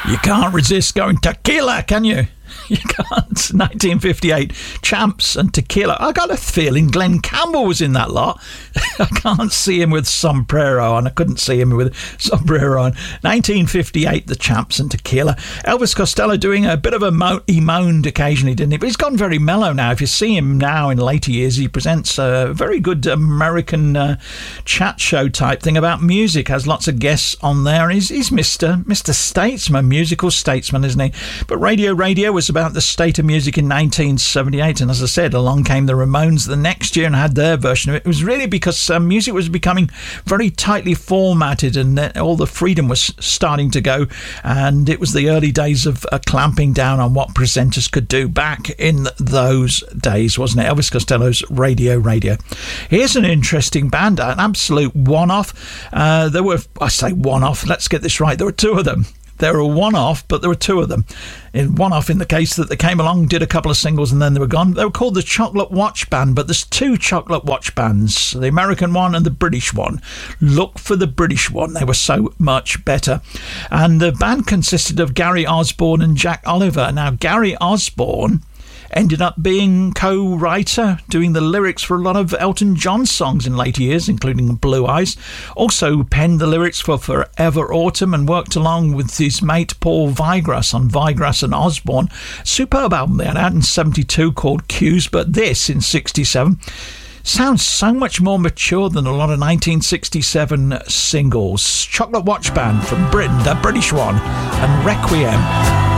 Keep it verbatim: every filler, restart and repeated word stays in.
You can't resist going tequila, can you? You can't. nineteen fifty-eight, Champs and Tequila. I got a feeling Glenn Campbell was in that lot. I can't see him with sombrero on. I couldn't see him with sombrero on. nineteen fifty-eight, the Champs and Tequila. Elvis Costello doing a bit of a mo- he moaned occasionally, didn't he? But he's gone very mellow now. If you see him now in later years, he presents a very good American uh, chat show type thing about music. Has lots of guests on there. He's, he's Mister Mister Statesman, musical statesman, isn't he? But Radio Radio was about the state of music in nineteen seventy-eight, and as I said, along came the Ramones the next year and had their version of it. It was really because um, music was becoming very tightly formatted, and uh, all the freedom was starting to go, and it was the early days of uh, clamping down on what presenters could do back in those days, wasn't it? Elvis Costello's Radio Radio. Here's an interesting band, an absolute one-off. Uh, there were, I say one-off, let's get this right, there were two of them. They were a one-off, but there were two of them. In one-off in the case that they came along, did a couple of singles, and then they were gone. They were called the Chocolate Watch Band, but there's two Chocolate Watch Bands, the American one and the British one. Look for the British one. They were so much better. And the band consisted of Gary Osborne and Jack Oliver. Now, Gary Osborne ended up being co-writer, doing the lyrics for a lot of Elton John songs in later years, including Blue Eyes. Also penned the lyrics for Forever Autumn and worked along with his mate Paul Vigras on Vigras and Osborne. Superb album they had out in seventy-two called Cues, but this in sixty-seven sounds so much more mature than a lot of nineteen sixty-seven singles. Chocolate Watch Band from Britain, the British one, and Requiem.